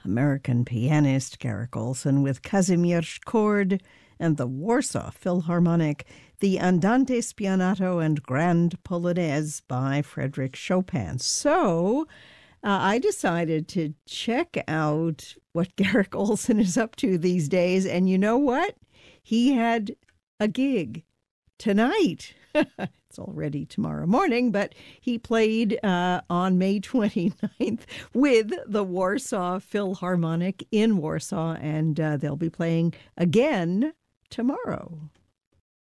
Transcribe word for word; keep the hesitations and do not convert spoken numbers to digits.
American pianist Garrick Olson with Kazimierz Chord and the Warsaw Philharmonic, the Andante Spianato and Grand Polonaise by Frédéric Chopin. So uh, I decided to check out what Garrick Olson is up to these days, and you know what? He had a gig tonight. It's already tomorrow morning, but he played uh, on May twenty-ninth with the Warsaw Philharmonic in Warsaw, and uh, they'll be playing again tomorrow.